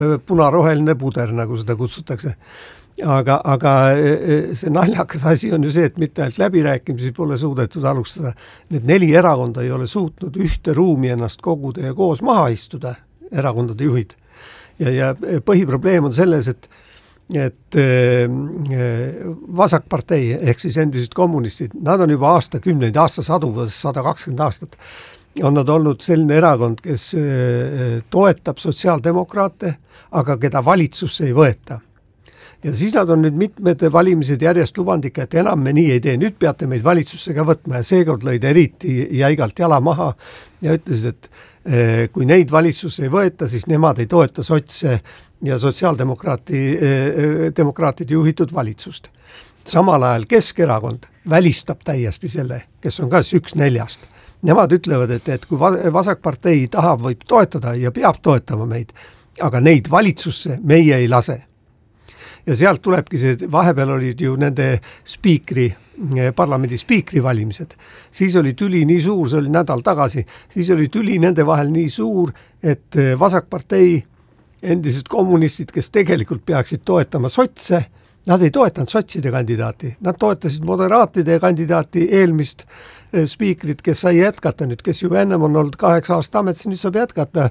punaroheline puder, nagu seda kutsutakse. Aga see naljakas asi on ju see, et mitte ainult läbirääkimisi pole suudetud alustada. Need 4 erakonda ei ole suutnud ühte ruumi ennast koguda ja koos maha istuda, erakondade juhid. Ja põhiprobleem on selles, et vasakpartei ehk siis endised kommunistid, nad on juba aastakümneid, aastasadu, 120 aastat, on nad olnud selline erakond, kes toetab sotsiaaldemokraate, aga keda valitsusse ei võeta. Ja siis nad on nüüd mitmed valimised järjest lubandika, et enam me nii ei tee, nüüd peate meid valitsusse ka võtma ja seekord lõid eriti jäigalt jala maha ja ütlesid, et kui neid valitsusse ei võeta, siis nemad ei toeta sotse ja sotsiaaldemokraatide juhitud valitsust. Samal ajal Keskerakond välistab täiesti selle, kes on ka 1/4. Nemad ütlevad, et kui vasakpartei tahab, võib toetada ja peab toetama meid, aga neid valitsusse meie ei lase. Ja sealt tulebki see, vahepeal olid ju nende parlamendi spiikri valimised. Siis oli tüli nii suur, see oli nädal tagasi, siis oli tüli nende vahel nii suur, et vasakpartei endised kommunistid, kes tegelikult peaksid toetama sotse, nad ei toetanud sotside kandidaati, nad toetasid moderaatide kandidaati eelmist spiikrit, kes sai jätkata nüüd, kes juba ennem on olnud 8 aastat ametis, nüüd saab jätkata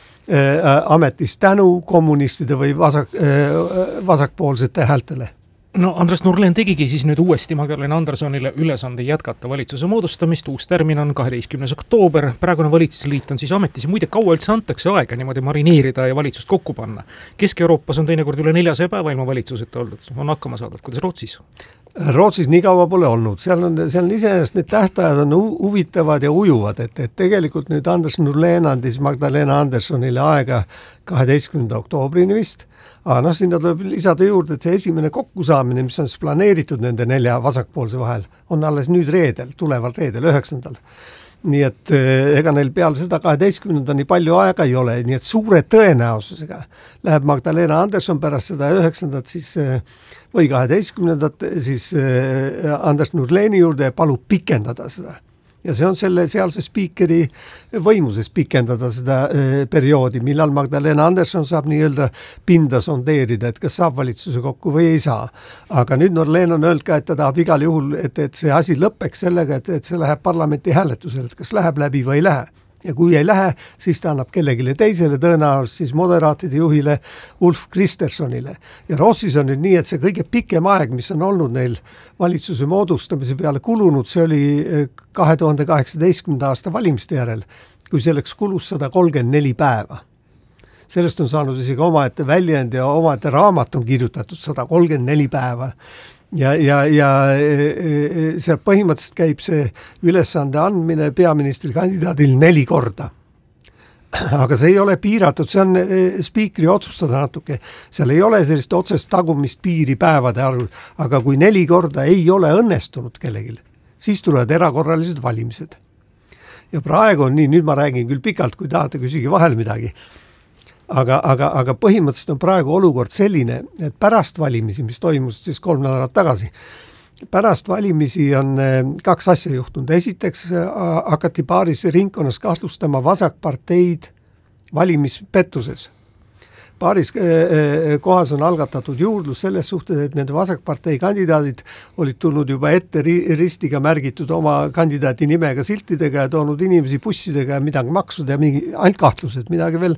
ametis tänu kommunistide või vasakpoolsete häältele. No Andres Nurlen tegigi siis nüüd uuesti Magdalena Andersonile ülesande jätkata valitsuse moodustamist, uus termin on 12. oktoober, praegune valitsusliit on siis ametis ja muide kaua üldse antakse aega niimoodi marineerida ja valitsust kokku panna. Kesk-Euroopas on teinekord üle 400 päeva ilma valitsuseta olnud, on hakkama saadud, kuidas Rootsis? Rootsis nii kaua pole olnud, seal on iseenesest need tähtajad on huvitavad ja ujuvad, et tegelikult nüüd Anders Nurlen andis Magdalena Andersonile aega 12. oktoobrini vist, aga sinna tuleb lisada juurde, et see esimene kokkusaamine, mis on planeeritud nende 4 vasakpoolse vahel, on alles nüüd reedel, tuleval reedel, 9. Nii et ega neil peal seda 12. nii palju aega ei ole, nii et suure tõenäosusega läheb Magdalena Anderson pärast seda 9. siis või 12. siis Anders Nurleni juurde ja palub pikendada seda. Ja see on selle sealse spiikeri võimuses pikendada seda perioodi, millal Magdalena Anderson saab nii-öelda pinda sondeerida, et kas saab valitsuse kokku või ei saa. Aga nüüd Nurlen on öelnud ka, et ta tahab igal juhul, et see asi lõpeks sellega, et see läheb parlamenti hääletusele, et kas läheb läbi või ei lähe. Ja kui ei lähe, siis ta annab kellegile teisele tõenäoliselt siis moderaatide juhile Ulf Kristerssonile. Ja Rootsis on nüüd nii, et see kõige pikem aeg, mis on olnud neil valitsuse moodustamise peale kulunud, see oli 2018. aasta valimiste järel, kui selleks kulus 134 päeva. Sellest on saanud isegi omaette väljend ja omaette raamat on kirjutatud 134 päeva. Ja seal põhimõtteliselt käib see ülesande andmine peaministri kandidaadil 4 korda. Aga see ei ole piiratud, see on spiikri otsustada natuke. Seal ei ole sellist otsest tagumist piiri päevade arvul, aga kui 4 korda ei ole õnnestunud kellegil, siis tulevad erakorralised valimised. Ja praegu on nii, nüüd ma räägin küll pikalt, kui tahate küsige vahel midagi. Aga põhimõtteliselt on praegu olukord selline, et pärast valimisi, mis toimus siis 3 nädalat tagasi, pärast valimisi on 2 asja juhtunud. Esiteks hakati paaris ringkonnas kahtlustama vasakparteid valimispettuses. Paaris kohas on algatatud juurdlus selles suhtes, et nende vasakpartei kandidaadid olid tulnud juba ette ristiga märgitud oma kandidaati nimega siltidega ja toonud inimesi bussidega ja midagi maksud ja ainult kahtlused, midagi veel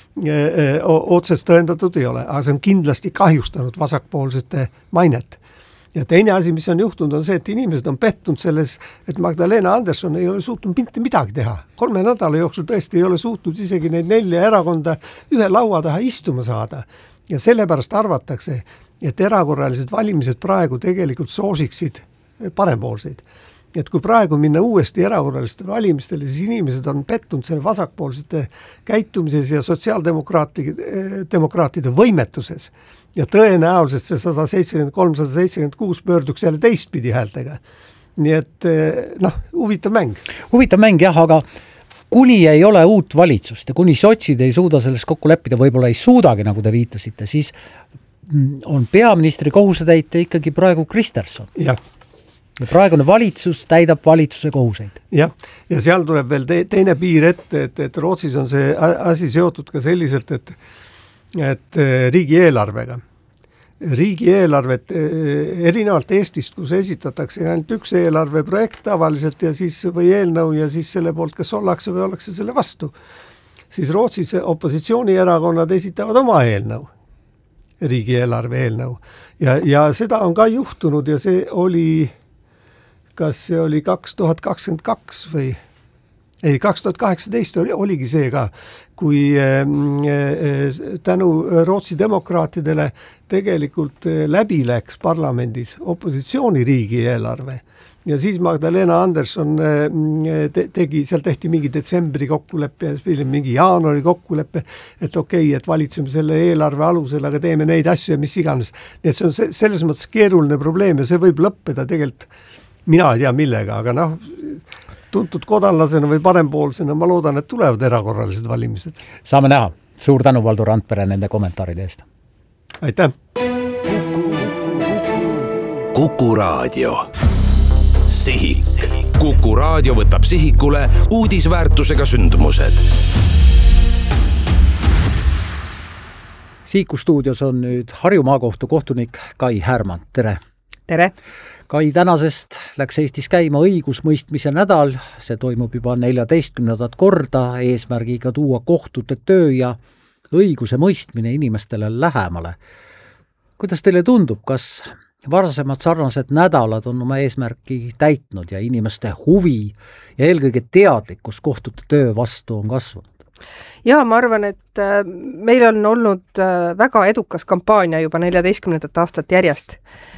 otsest tõendatud ei ole, aga see on kindlasti kahjustanud vasakpoolsete mainet. Ja teine asi, mis on juhtunud, on see, et inimesed on pettunud selles, et Magdalena Anderson ei ole suutnud mitte midagi teha. 3 nädala jooksul tõesti ei ole suutnud isegi neid 4 erakonda ühe laua taha istuma saada. Ja sellepärast arvatakse, et erakorralised valimised praegu tegelikult soosiksid parempoolseid. Et kui praegu minna uuesti erakorralistele valimistele, siis inimesed on pettunud selle vasakpoolsete käitumises ja sotsiaaldemokraatide võimetuses. Ja tõenäoliselt see 173-176 pöörduks jälle teistpidi häältega. Nii et huvitav mäng. Huvitav mäng jah, aga kuni ei ole uut valitsust ja kuni sotsid ei suuda sellest kokku leppida, võib-olla ei suudagi, nagu te viitasite, siis on peaministri kohusetäitja ikkagi praegu Kristersson. Jah. Ja praegune valitsus täidab valitsuse kohuseid. Ja seal tuleb veel teine piir ette, et Rootsis on see asi seotud ka selliselt, et riigieelarvega. Riigieelarvet erinevalt Eestist, kus esitatakse ainult üks eelarveprojekt tavaliselt ja siis või eelnõu ja siis selle poolt, kas ollakse või ollakse selle vastu, siis Rootsis opositsioonierakonnad esitavad oma eelnõu, riigieelarve eelnõu. Ja seda on ka juhtunud ja see oli, kas see oli 2022 või 2018 oligi see ka, kui tänu Rootsi demokraatidele tegelikult läbi läks parlamendis opositsiooni riigieelarve. Ja siis Magdalena Andersson seal tehti mingi detsembri kokkuleppe ja mingi jaanuari kokkuleppe, et okei, et valitseme selle eelarve alusel, aga teeme neid asju ja mis iganes. Nii et see on selles mõttes keeruline probleem ja see võib lõppeda tegelikult, mina ei tea millega, aga tuntud kodanlasena või parempoolsena ma loodan, et tulevad erakorralised valimised. Saame näha. Suur tänu, Valdo Randpere, nende kommentaaride eest. Aitäh! Kuku Raadio. Sihik. Kuku Raadio võtab sihikule uudisväärtusega sündmused. Sihiku stuudios on nüüd Harju maakohtu kohtunik Kai Härman. Tere! Tere! Kai, tänasest läks Eestis käima õigusmõistmise nädal, see toimub juba 14. korda eesmärgiga tuua kohtute töö ja õiguse mõistmine inimestele lähemale. Kuidas teile tundub, kas varasemad sarnased nädalad on oma eesmärki täitnud ja inimeste huvi ja eelkõige teadlikkus kohtute töö vastu on kasvanud? Ja ma arvan, et meil on olnud väga edukas kampaania juba 14. aastat järjest.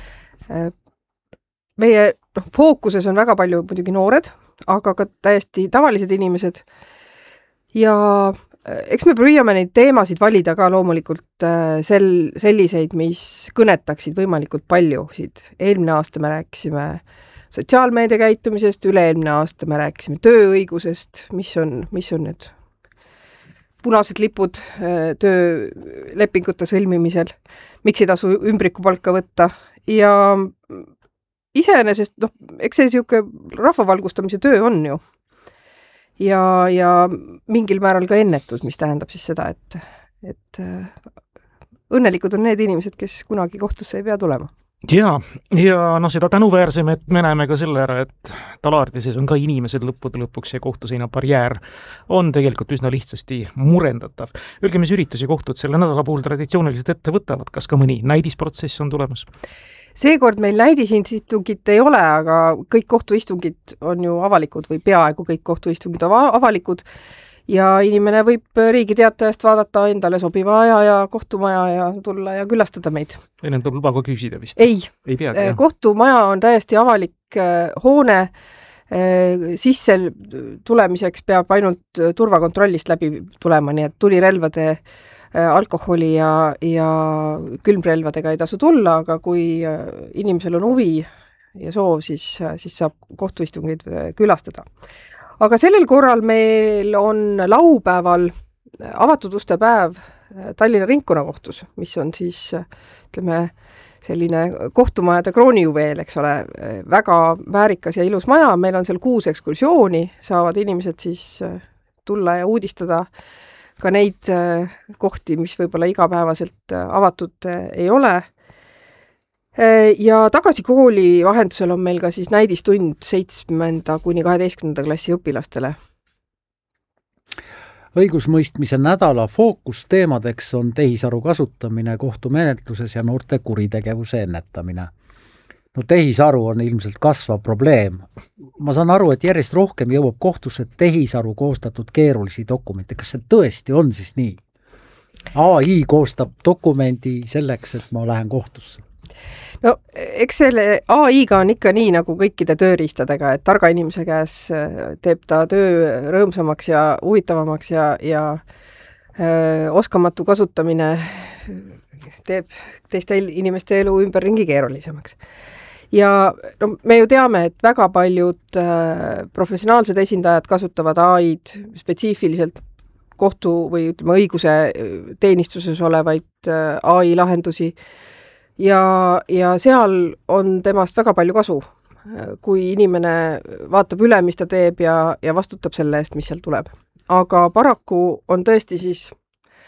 Meie fookuses on väga palju muidugi noored, aga ka täiesti tavalised inimesed ja eks me püüame neid teemasid valida ka loomulikult selliseid, mis kõnetaksid võimalikult paljusid. Eelmine aasta me rääkisime sotsiaalmeedia käitumisest, üle-eelmine aasta me rääkisime tööõigusest, mis on need punased lipud töölepingute sõlmimisel, miks ei tasu ümbrikupalka võtta ja iseenesest, eks see siuke rahvavalgustamise töö on ju. Ja mingil määral ka ennetus, mis tähendab siis seda, et õnnelikud on need inimesed, kes kunagi kohtusse ei pea tulema. Ja seda tänuväärsem, et me näeme ka selle ära, et Talaardises on ka inimesed lõppude lõpuks ja kohtuseina barjäär on tegelikult üsna lihtsasti murendatav. Öelge, mis üritusi kohtud selle nädala puhul traditsiooniliselt ette võtavad, kas ka mõni näidisprotsess on tulemas? Seekord meil näidisistungit ei ole, aga kõik kohtuistungid on ju avalikud või peaaegu kõik kohtuistungid on avalikud ja inimene võib Riigi Teatajast vaadata endale sobiva aja ja kohtumaja ja tulla ja külastada meid. Enne tuleb luba ka küsida vist? Ei peagi, kohtumaja on täiesti avalik hoone, sisse tulemiseks peab ainult turvakontrollist läbi tulema, nii et tulirelvade alkoholi ja külmrelvadega ei tasu tulla, aga kui inimesel on huvi ja soov, siis saab kohtuistungeid külastada. Aga sellel korral meil on laupäeval avatud uste päev Tallinna Ringkonnakohtus, mis on siis, ütleme, selline kohtumajade kroonijuveel, eks ole, väga väärikas ja ilus maja, meil on seal 6 ekskursiooni, saavad inimesed siis tulla ja uudistada ka neid kohti, mis võib-olla igapäevaselt avatud ei ole. Ja tagasi kooli vahendusel on meil ka siis näidistund 7. kuni 12. klassi õpilastele. Õigusmõistmise nädala fookusteemadeks on tehisaru kasutamine kohtumenetluses ja noorte kuritegevuse ennetamine. Tehisaru on ilmselt kasvav probleem. Ma saan aru, et järjest rohkem jõuab kohtusse tehisaru koostatud keerulisi dokumente. Kas see tõesti on siis nii? AI koostab dokumendi selleks, et ma lähen kohtusse. Eks selle AI-ga on ikka nii nagu kõikide tööriistadega, et targa inimese käes teeb ta töö rõõmsamaks ja huvitavamaks ja oskamatu kasutamine teeb teiste inimeste elu ümberringi keerulisemaks. Ja me ju teame, et väga paljud professionaalsed esindajad kasutavad AI-d spetsiifiliselt kohtu või ütleme õiguse teenistuses olevaid AI lahendusi ja seal on temast väga palju kasu, kui inimene vaatab üle, mis ta teeb ja vastutab selle eest, mis seal tuleb. Aga paraku on tõesti siis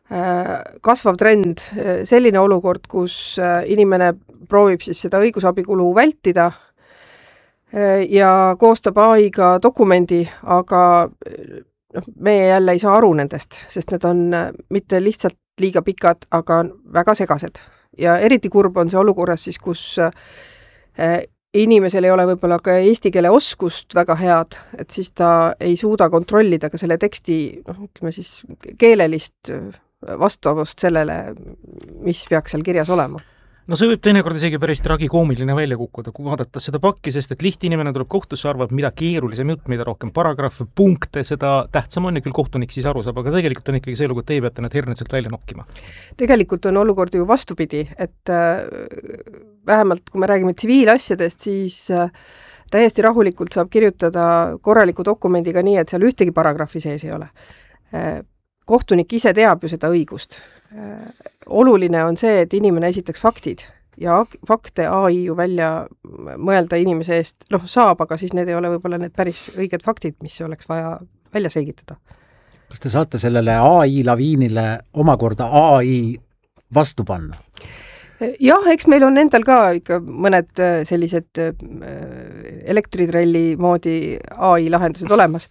kasvav trend, selline olukord, kus inimene proovib siis seda õigusabikulu vältida ja koostab AI-ga dokumendi, aga meie jälle ei saa aru nendest, sest need on mitte lihtsalt liiga pikad, aga väga segased. Ja eriti kurb on see olukorras siis, kus inimesel ei ole võib-olla ka eesti keele oskust väga head, et siis ta ei suuda kontrollida ka selle teksti, ütleme siis keelelist vastavust sellele, mis peaks seal kirjas olema. No see võib teinekord isegi päris tragikoomiline välja kukkuda, kui vaadates seda pakki, sest et lihtinimene tuleb kohtusse, arvab, mida keerulisem jutt, mida rohkem paragrahve, punkte, seda tähtsam on ja küll kohtunik siis aru saab, aga tegelikult on ikkagi see lugu, et teie peate need herned sealt välja nokkima. Tegelikult on olukord ju vastupidi, et vähemalt kui me räägime tsiviilasjadest, siis täiesti rahulikult saab kirjutada korraliku dokumendiga nii, et seal ühtegi paragrahvi sees ei ole. Kohtunik ise teab ju seda õigust. Oluline on see, et inimene esitaks faktid ja fakte AI ju välja mõelda inimese eest, saab, aga siis need ei ole võib-olla need päris õiged faktid, mis oleks vaja välja selgitada. Kas te saate sellele AI-laviinile omakorda AI vastu panna? Jah, eks meil on endal ka ikka mõned sellised elektritrelli moodi AI lahendused olemas.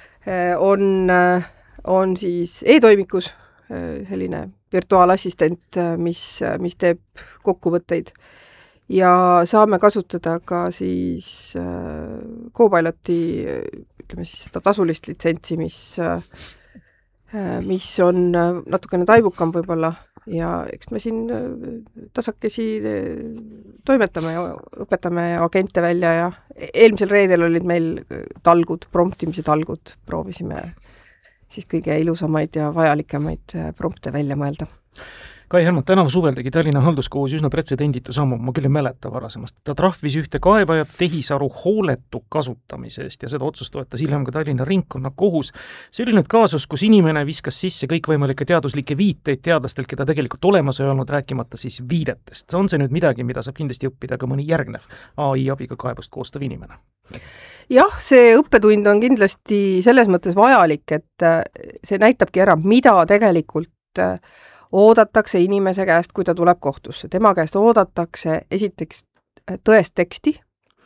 On siis e-toimikus selline virtuaalassistent, mis teeb kokkuvõtteid ja saame kasutada ka siis Copiloti, ütleme siis seda tasulist litsentsi, mis on natukene taibukam võib-olla ja eks me siin tasakesi toimetame ja õpetame agente välja ja eelmisel reedel olid meil talgud, promptimise talgud, proovisime siis kõige ilusamaid ja vajalikemaid prompte välja mõelda. Kai Helmut, tänavu suvel tegi Tallinna halduskohus üsna pretsedenditu sammu, ma küll ei mäleta varasemast. Ta trahvis ühte kaebajat tehisaru hooletu kasutamisest ja seda otsust toetas hiljem ka Tallinna ringkonnakohus. See oli nüüd kaasus, kus inimene viskas sisse kõikvõimalikke teaduslikke viiteid teadlastelt, keda tegelikult olemas ei olnud, rääkimata siis viidetest. On see nüüd midagi, mida saab kindlasti õppida ka mõni järgnev AI abiga kaebust koostav inimene? Jah, see õppetund on kindlasti selles mõttes vajalik, et see näitabki ära, mida tegelikult oodatakse inimese käest, kui ta tuleb kohtusse. Tema käest oodatakse esiteks tõest teksti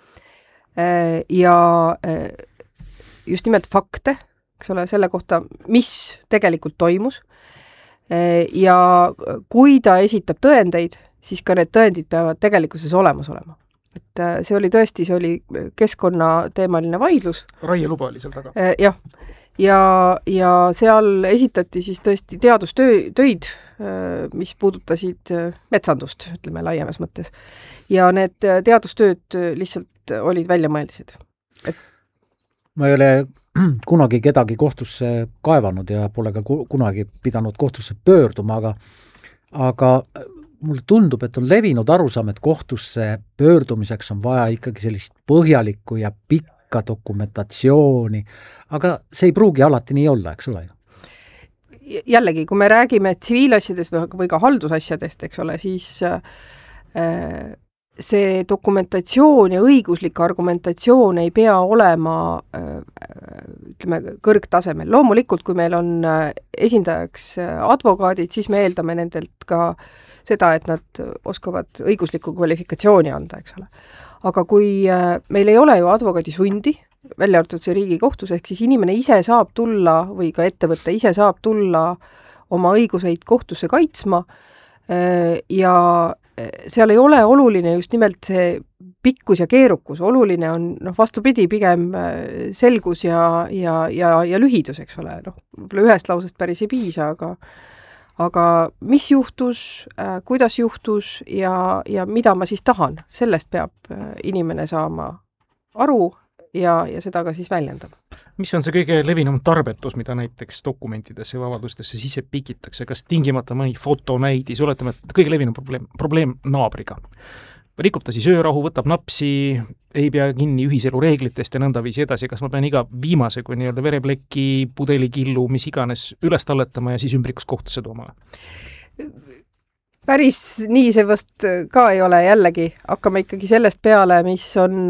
ja just nimelt fakte, eks ole, selle kohta, mis tegelikult toimus. Ja kui ta esitab tõendeid, siis ka need tõendid peavad tegelikkuses olemas olema. Et see oli keskkonnateemaline vaidlus. Raieluba oli seal taga. Jah, ja seal esitati siis tõesti teadustöid, mis puudutasid metsandust, ütleme laiemas mõttes. Ja need teadustööd lihtsalt olid väljamõeldised. Ma ei ole kunagi kedagi kohtusse kaevanud ja pole ka kunagi pidanud kohtusse pöörduma, aga mulle tundub, et on levinud arusaam, et kohtusse pöördumiseks on vaja ikkagi sellist põhjalikku ja pikka dokumentatsiooni, aga see ei pruugi alati nii olla, eks ole ju? Jällegi, kui me räägime tsiviilasjadest või ka haldusasjadest, eks ole, siis see dokumentatsioon ja õiguslik argumentatsioon ei pea olema ütleme, kõrgtasemel. Loomulikult, kui meil on esindajaks advokaadid, siis me eeldame nendelt ka seda, et nad oskavad õiguslikku kvalifikatsiooni anda, eks ole. Aga kui meil ei ole ju advokaadi sundi, välja arvatud see Riigikohtus, ehk siis inimene ise saab tulla või ka ettevõte ise saab tulla oma õiguseid kohtusse kaitsma ja seal ei ole oluline just nimelt see pikkus ja keerukus, oluline on vastupidi pigem selgus ja lühidus, eks ole. Võib-olla ühest lausest päris ei piisa, aga mis juhtus, kuidas juhtus ja mida ma siis tahan, sellest peab inimene saama aru ja seda ka siis väljendama. Mis on see kõige levinum tarbetus, mida näiteks dokumentidesse või avaldustesse sisse pikitakse? Kas tingimata mõni fotonäidis, oletame, et kõige levinum probleem naabriga? Rikub ta siis öörahu, võtab napsi, ei pea kinni ühiselu reeglitest ja nõndaviisi edasi. Kas ma pean iga viimase kui nii-öelda verepleki, pudelikillu, mis iganes üles talletama ja siis ümbrikus kohtusse tooma? Päris nii see vast ka ei ole, jällegi. Hakkame ikkagi sellest peale, mis on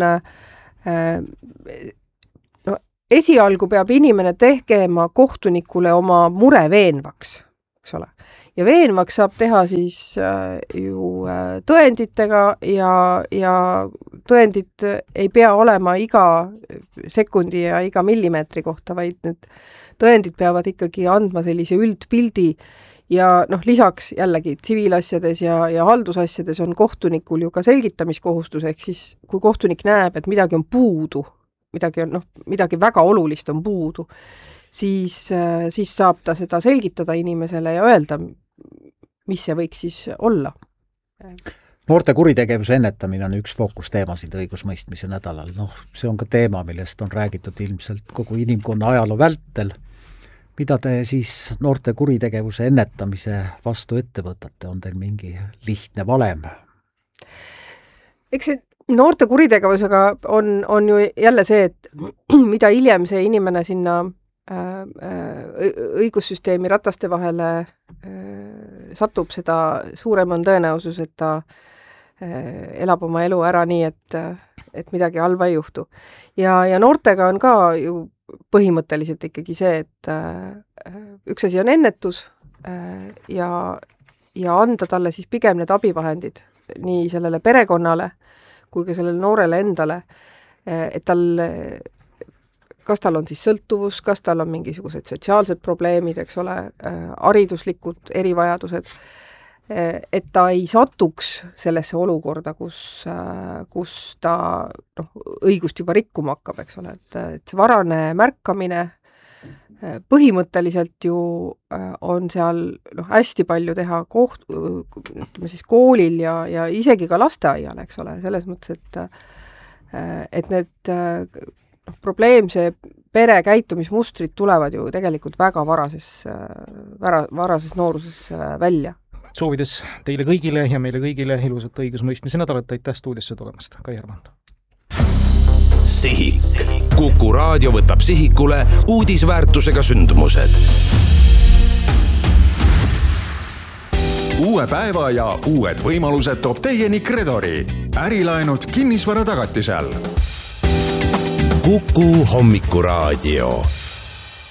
esialgu peab inimene tegema kohtunikule oma mure veenvaks. eks ole. Ja veenvaks saab teha siis ju tõenditega ja tõendid ei pea olema iga sekundi ja iga millimeetri kohta, vaid need tõendid peavad ikkagi andma sellise üldpildi ja lisaks jällegi tsiviilasjades ja haldusasjades on kohtunikul ju ka selgitamiskohustus, ehk siis kui kohtunik näeb, et midagi on puudu, midagi väga olulist on puudu, siis saab ta seda selgitada inimesele ja öelda, mis see võiks siis olla. Noorte kuritegevuse ennetamine on üks fookusteemasid õigusmõistmise nädalal. See on ka teema, millest on räägitud ilmselt kogu inimkonna ajaloo vältel. Mida te siis noorte kuritegevuse ennetamise vastu ette võtate? On teil mingi lihtne valem? Eks see noorte kuritegevusega on ju jälle see, et mida hiljem see inimene sinna õigussüsteemi rataste vahele satub, seda suurem on tõenäosus, et ta elab oma elu ära nii, et midagi halba ei juhtu. Ja noortega on ka ju põhimõtteliselt ikkagi see, et üks asi on ennetus ja anda talle siis pigem need abivahendid nii sellele perekonnale kui ka sellele noorele endale, et kas tal on siis sõltuvus, kas tal on mingisugused sotsiaalsed probleemid, eks ole, hariduslikud erivajadused, et ta ei satuks sellesse olukorda, kus ta õigust juba rikkuma hakkab, eks ole, et see varane märkamine põhimõtteliselt ju on seal hästi palju teha koolil ja isegi ka lasteaial, eks ole, selles mõttes, et need probleemse pere käitumismustrid tulevad ju tegelikult väga varases nooruses välja. Soovides teile kõigile ja meile kõigile ilusat õigusmõistmise nädalat, aitäh stuudiosse tulemast, Kai Armand. Sihik. Kuku raadio võtab sihikule uudisväärtusega sündmused. Uue päeva ja uued võimalused toob teieni Credori. Ärilaenud kinnisvara tagatisel. Kuku hommikuraadio.